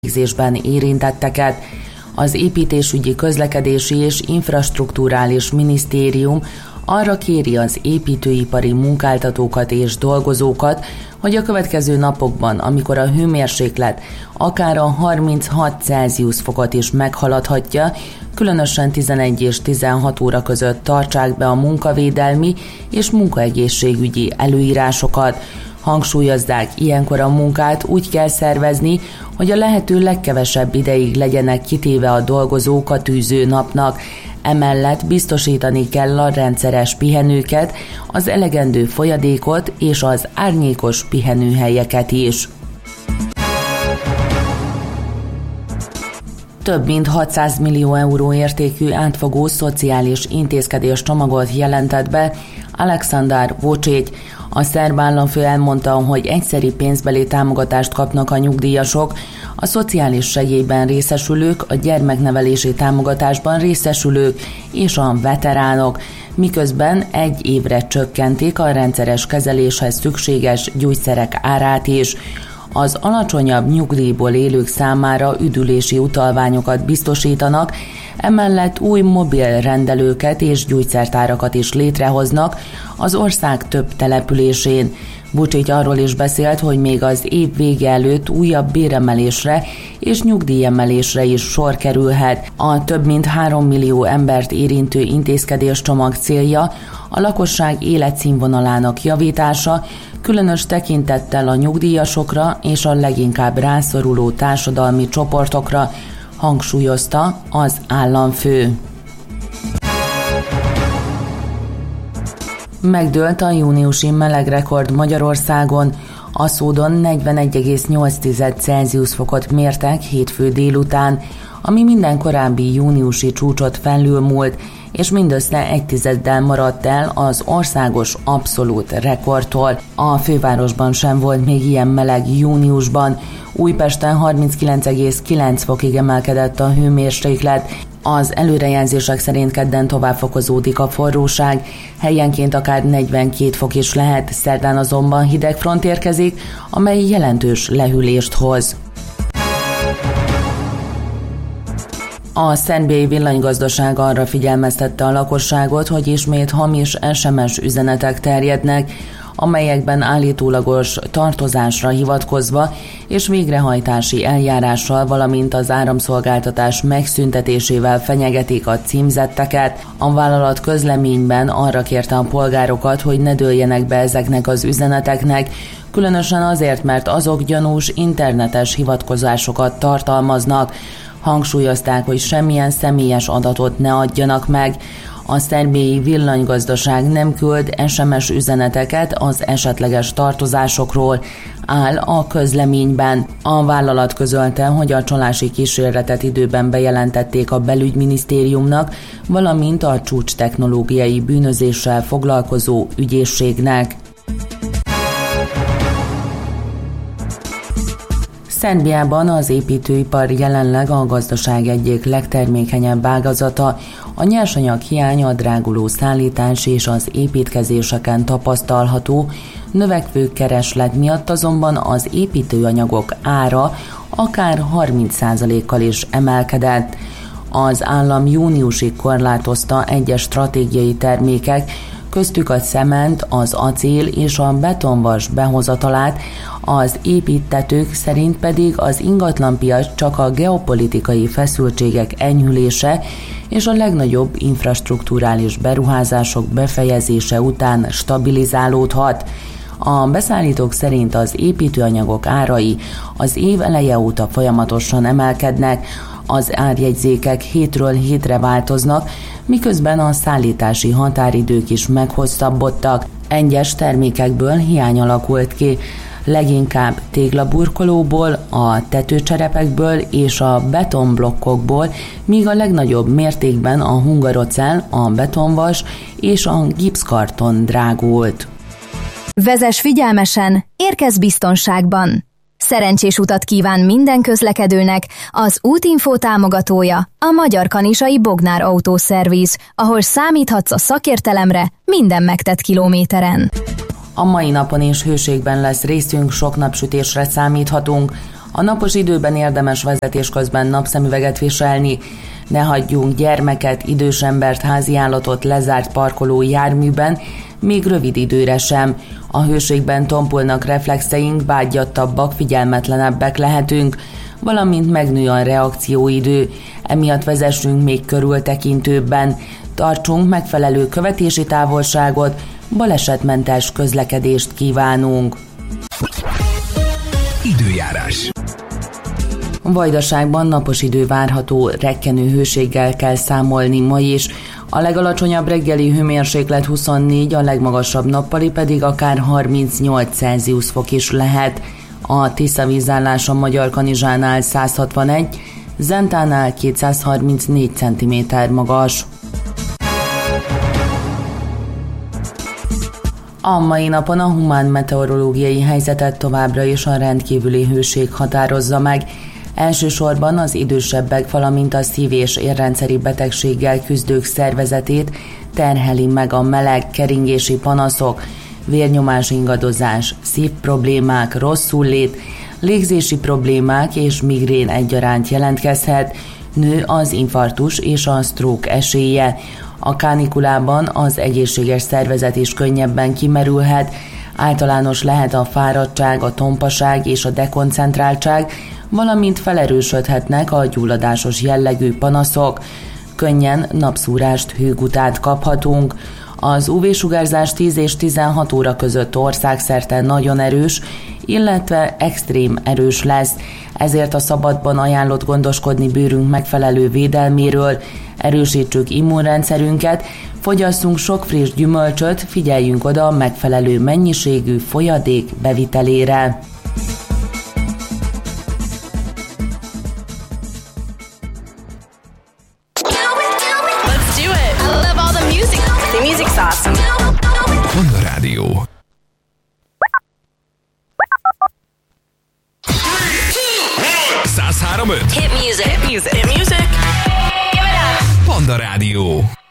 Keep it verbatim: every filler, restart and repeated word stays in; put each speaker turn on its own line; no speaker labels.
végzésben érintetteket. Az Építésügyi, Közlekedési és Infrastrukturális Minisztérium arra kéri az építőipari munkáltatókat és dolgozókat, hogy a következő napokban, amikor a hőmérséklet akár a harminchat Celsius fokot is meghaladhatja, különösen tizenegy és tizenhat óra között tartsák be a munkavédelmi és munkaegészségügyi előírásokat. Hangsúlyozzák, ilyenkor a munkát úgy kell szervezni, hogy a lehető legkevesebb ideig legyenek kitéve a dolgozók a tűző napnak. Emellett biztosítani kell a rendszeres pihenőket, az elegendő folyadékot és az árnyékos pihenőhelyeket is. Több mint hatszáz millió euró értékű átfogó szociális intézkedés csomagot jelentett be Alexander Vučić. A szerb államfő elmondta, hogy egyszeri pénzbeli támogatást kapnak a nyugdíjasok, a szociális segélyben részesülők, a gyermeknevelési támogatásban részesülők és a veteránok, miközben egy évre csökkentik a rendszeres kezeléshez szükséges gyógyszerek árát is. Az alacsonyabb nyugdíjból élők számára üdülési utalványokat biztosítanak, emellett új mobil rendelőket és gyógyszertárakat is létrehoznak az ország több településén. Vučić arról is beszélt, hogy még az év vége előtt újabb béremelésre és nyugdíjemelésre is sor kerülhet. A több mint három millió embert érintő intézkedéscsomag célja a lakosság életszínvonalának javítása, különös tekintettel a nyugdíjasokra és a leginkább rászoruló társadalmi csoportokra, hangsúlyozta az államfő. Megdőlt a júniusi melegrekord Magyarországon, Aszódon negyvenegy egész nyolc Celsius fokot mértek hétfő délután, ami minden korábbi júniusi csúcsot felülmúlt, és mindössze egy tizeddel maradt el az országos abszolút rekordtól. A fővárosban sem volt még ilyen meleg júniusban. Újpesten harminckilenc egész kilenc fokig emelkedett a hőmérséklet. Az előrejelzések szerint kedden tovább fokozódik a forróság, helyenként akár negyvenkét fok is lehet, szerdán azonban hideg front érkezik, amely jelentős lehűlést hoz. A szerbiai villanygazdaság arra figyelmeztette a lakosságot, hogy ismét hamis es em es üzenetek terjednek, amelyekben állítólagos tartozásra hivatkozva és végrehajtási eljárással, valamint az áramszolgáltatás megszüntetésével fenyegetik a címzetteket. A vállalat közleményben arra kérte a polgárokat, hogy ne dőljenek be ezeknek az üzeneteknek, különösen azért, mert azok gyanús internetes hivatkozásokat tartalmaznak. Hangsúlyozták, hogy semmilyen személyes adatot ne adjanak meg. A szerbiai villanygazdaság nem küld es em es üzeneteket az esetleges tartozásokról, áll a közleményben. A vállalat közölte, hogy a csalási kísérletet időben bejelentették a belügyminisztériumnak, valamint a csúcstechnológiai bűnözéssel foglalkozó ügyészségnek. Szerbiában az építőipar jelenleg a gazdaság egyik legtermékenyebb ágazata. A nyersanyag hiány, a dráguló szállítás és az építkezéseken tapasztalható, növekvő kereslet miatt azonban az építőanyagok ára akár harminc százalékkal is emelkedett. Az állam júniusig korlátozta egyes stratégiai termékek, köztük a cement, az acél és a betonvas behozatalát, az építtetők szerint pedig az ingatlanpiac csak a geopolitikai feszültségek enyhülése és a legnagyobb infrastrukturális beruházások befejezése után stabilizálódhat. A beszállítók szerint az építőanyagok árai az év eleje óta folyamatosan emelkednek, az árjegyzékek hétről hétre változnak, miközben a szállítási határidők is meghosszabbodtak. Egyes termékekből hiány alakult ki, leginkább téglaburkolóból, a tetőcserepekből és a betonblokkokból, míg a legnagyobb mértékben a hungarocell, a betonvas és a gipszkarton drágult.
Vezess figyelmesen, érkezz biztonságban! Szerencsés utat kíván minden közlekedőnek az Útinfo támogatója, a Magyar Kanizsai Bognár Autószerviz, ahol számíthatsz a szakértelemre minden megtett kilométeren.
A mai napon is hőségben lesz részünk, sok napsütésre számíthatunk. A napos időben érdemes vezetés közben napszemüveget viselni, ne hagyjunk gyermeket, idős embert, háziállatot lezárt parkoló járműben, még rövid időre sem. A hőségben tompulnak reflexeink, vágyattabbak, figyelmetlenebbek lehetünk, valamint megnő a reakcióidő, emiatt vezessünk még körültekintőbben, tartsunk megfelelő követési távolságot, balesetmentes közlekedést kívánunk.
Időjárás.
Vajdaságban napos idő várható, rekkenő hőséggel kell számolni ma is. A legalacsonyabb reggeli hőmérséklet huszonnégy, a legmagasabb nappali pedig akár harmincnyolc Celsius fok is lehet. A Tisza vízállás a Magyarkanizsánál száz hatvanegy, Zentánál kétszázharmincnégy centiméter magas. A mai napon a humán meteorológiai helyzetet továbbra is a rendkívüli hőség határozza meg. Elsősorban az idősebbek, valamint a szív- és érrendszeri betegséggel küzdők szervezetét terheli meg a meleg, keringési panaszok, vérnyomás ingadozás, szívproblémák, rosszullét, légzési problémák és migrén egyaránt jelentkezhet, nő az infarktus és a stroke esélye. A kánikulában az egészséges szervezet is könnyebben kimerülhet, általános lehet a fáradtság, a tompaság és a dekoncentráltság, valamint felerősödhetnek a gyulladásos jellegű panaszok. Könnyen napszúrást, hőgutát kaphatunk. Az ú vé-sugárzás tíz és tizenhat óra között országszerte nagyon erős, illetve extrém erős lesz, ezért a szabadban ajánlott gondoskodni bőrünk megfelelő védelméről, erősítsük immunrendszerünket, fogyasszunk sok friss gyümölcsöt, figyeljünk oda a megfelelő mennyiségű folyadék bevitelére.
Panda Rádió. száz három öt.
Hit music. Hit music. Hit music. Give it up.
Panda Rádió.